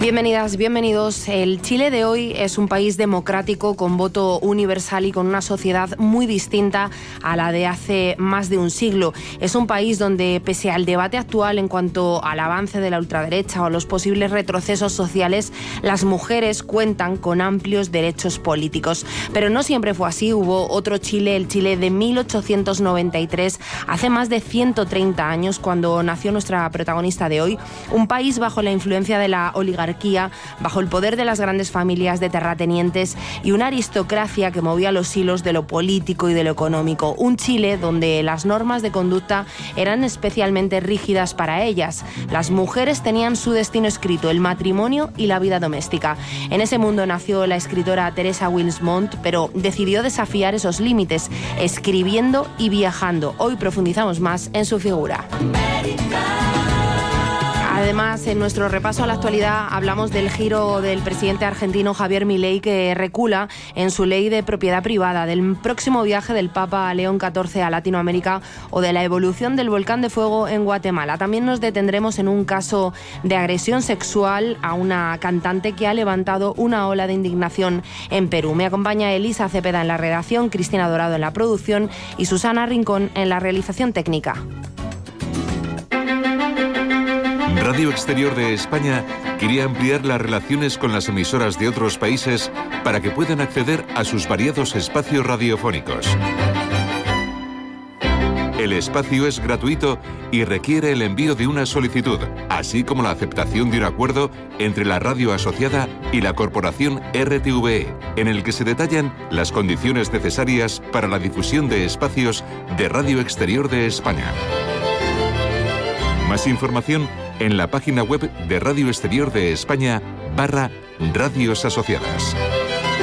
Bienvenidas, bienvenidos. El Chile de hoy es un país democrático con voto universal y con una sociedad muy distinta a la de hace más de un siglo. Es un país donde, pese al debate actual en cuanto al avance de la ultraderecha o los posibles retrocesos sociales, las mujeres cuentan con amplios derechos políticos. Pero no siempre fue así. Hubo otro Chile, el Chile de 1893, hace más de 130 años, cuando nació nuestra protagonista de hoy. Un país bajo la influencia de la oligarquía, bajo el poder de las grandes familias de terratenientes y una aristocracia que movía los hilos de lo político y de lo económico. Un Chile donde las normas de conducta eran especialmente rígidas para ellas. Las mujeres tenían su destino escrito, el matrimonio y la vida doméstica. En ese mundo nació la escritora Teresa Wilmont, pero decidió desafiar esos límites, escribiendo y viajando. Hoy profundizamos más en su figura. Además, en nuestro repaso a la actualidad hablamos del giro del presidente argentino Javier Milei, que recula en su ley de propiedad privada, del próximo viaje del Papa León XIV a Latinoamérica o de la evolución del volcán de fuego en Guatemala. También nos detendremos en un caso de agresión sexual a una cantante que ha levantado una ola de indignación en Perú. Me acompaña Elisa Cepeda en la redacción, Cristina Dorado en la producción y Susana Rincón en la realización técnica. Radio Exterior de España quería ampliar las relaciones con las emisoras de otros países para que puedan acceder a sus variados espacios radiofónicos. El espacio es gratuito y requiere el envío de una solicitud, así como la aceptación de un acuerdo entre la radio asociada y la corporación RTVE, en el que se detallan las condiciones necesarias para la difusión de espacios de Radio Exterior de España. Más información en la página web de Radio Exterior de España /Radios Asociadas.